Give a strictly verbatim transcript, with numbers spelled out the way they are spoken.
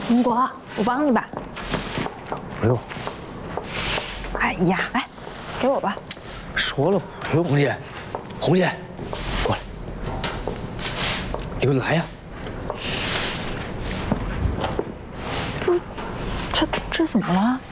苹果，我帮你吧。 不用。 哎呀，来，给我吧。 说了不用。红姐，红姐，过来，你给我来呀！ 这，这这怎么了？